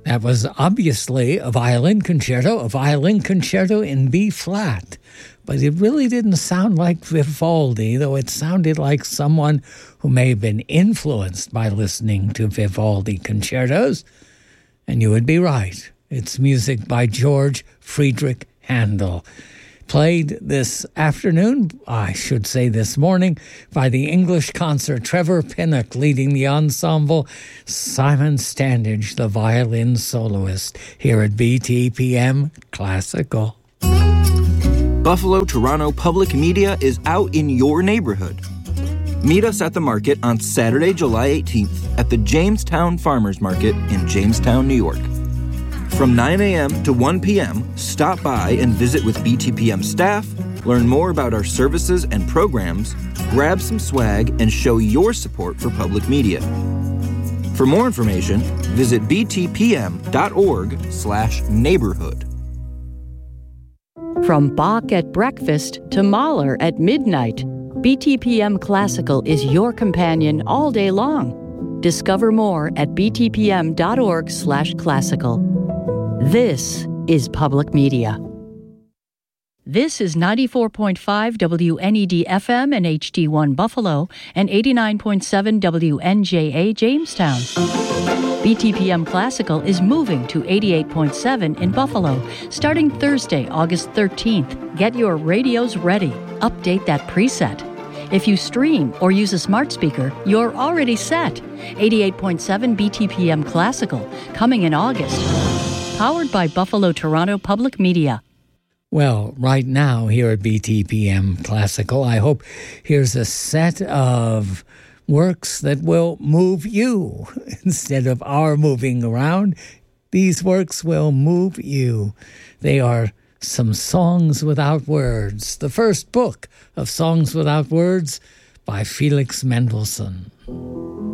That was obviously a violin concerto in B-flat. But it really didn't sound like Vivaldi, though it sounded like someone who may have been influenced by listening to Vivaldi concertos. And you would be right. It's music by George Friedrich Handel. Played this afternoon, I should say this morning, by the English concert. Trevor Pinnock leading the ensemble. Simon Standage, the violin soloist, here at BTPM Classical. Buffalo Toronto Public Media is out in your neighborhood. Meet us at the market on Saturday, July 18th at the Jamestown Farmers Market in Jamestown, New York. From 9 a.m. to 1 p.m., stop by and visit with BTPM staff, learn more about our services and programs, grab some swag, and show your support for public media. For more information, visit btpm.org/neighborhood. From Bach at breakfast to Mahler at midnight, BTPM Classical is your companion all day long. Discover more at btpm.org/classical. This is public media. This is 94.5 WNED-FM and HD1 Buffalo and 89.7 WNJA Jamestown. BTPM Classical is moving to 88.7 in Buffalo starting Thursday, August 13th. Get your radios ready. Update that preset. If you stream or use a smart speaker, you're already set. 88.7 BTPM Classical, coming in August. Powered by Buffalo Toronto Public Media. Well, right now here at BTPM Classical, I hope here's a set of works that will move you. Instead of our moving around, these works will move you. They are some Songs Without Words, the first book of Songs Without Words by Felix Mendelssohn.